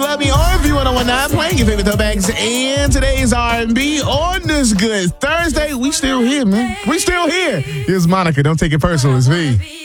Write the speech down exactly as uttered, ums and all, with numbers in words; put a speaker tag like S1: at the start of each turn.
S1: Love Me on V one oh one nine, playing your favorite throwbacks and today's R and B on this good Thursday. We still here, man. We still here. Here's Monica. Don't take it personal. It's V.